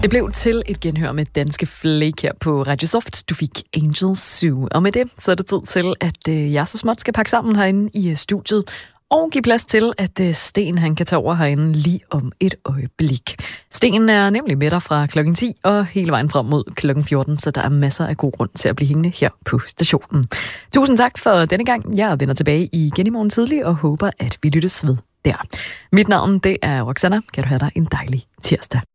Det blev til et genhør med Danske Flake her på Radio Soft. Du fik Angel Zoo. Og med det, så er det tid til, at jeg så småt skal pakke sammen herinde i studiet. Og give plads til, at Sten han kan tage over herinde lige om et øjeblik. Sten er nemlig med dig fra klokken 10 og hele vejen frem mod klokken 14, så der er masser af god grund til at blive hængende her på stationen. Tusind tak for denne gang. Jeg vender tilbage igen i morgen tidlig og håber, at vi lyttes ved der. Mit navn, det er Roxanna. Kan du have dig en dejlig tirsdag.